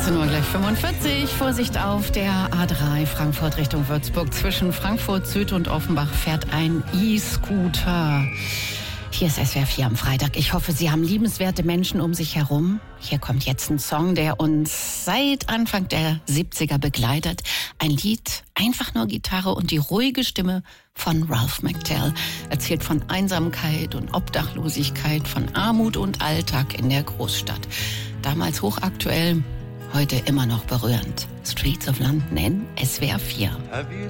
18 Uhr gleich 45. Vorsicht auf der A3 Frankfurt Richtung Würzburg. Zwischen Frankfurt Süd und Offenbach fährt ein E-Scooter. Hier ist SWR 4 am Freitag. Ich hoffe, Sie haben liebenswerte Menschen um sich herum. Hier kommt jetzt ein Song, der uns seit Anfang der 70er begleitet. Ein Lied, einfach nur Gitarre und die ruhige Stimme von Ralph McTell. Erzählt von Einsamkeit und Obdachlosigkeit, von Armut und Alltag in der Großstadt. Damals hochaktuell, heute immer noch berührend. Streets of London in SWR 4.